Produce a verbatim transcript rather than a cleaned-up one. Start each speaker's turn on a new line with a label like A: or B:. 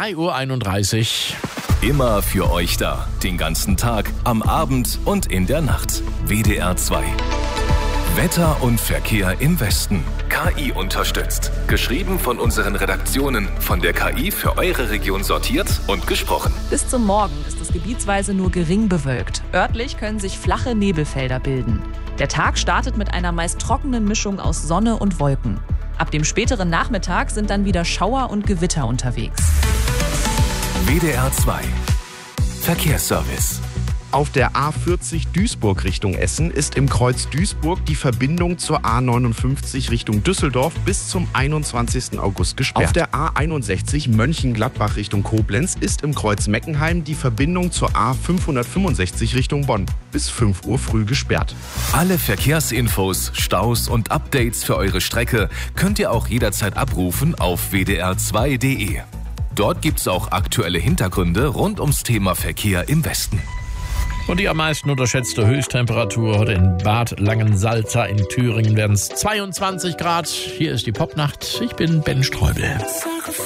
A: drei Uhr einunddreißig.
B: Immer für euch da. Den ganzen Tag, am Abend und in der Nacht. W D R zwei. Wetter und Verkehr im Westen. K I unterstützt. Geschrieben von unseren Redaktionen. Von der K I für eure Region sortiert und gesprochen.
C: Bis zum Morgen ist es gebietsweise nur gering bewölkt. Örtlich können sich flache Nebelfelder bilden. Der Tag startet mit einer meist trockenen Mischung aus Sonne und Wolken. Ab dem späteren Nachmittag sind dann wieder Schauer und Gewitter unterwegs.
B: W D R zwei. Verkehrsservice.
D: Auf der A vierzig Duisburg Richtung Essen ist im Kreuz Duisburg die Verbindung zur A neunundfünfzig Richtung Düsseldorf bis zum einundzwanzigsten August gesperrt. Auf der A einundsechzig Mönchengladbach Richtung Koblenz ist im Kreuz Meckenheim die Verbindung zur A fünfhundertfünfundsechzig Richtung Bonn bis fünf Uhr früh gesperrt.
B: Alle Verkehrsinfos, Staus und Updates für eure Strecke könnt ihr auch jederzeit abrufen auf w d r zwei punkt d e. Dort gibt's auch aktuelle Hintergründe rund ums Thema Verkehr im Westen.
A: Und die am meisten unterschätzte Höchsttemperatur heute in Bad Langensalza in Thüringen werden es zweiundzwanzig Grad. Hier ist die Popnacht. Ich bin Ben Streubel.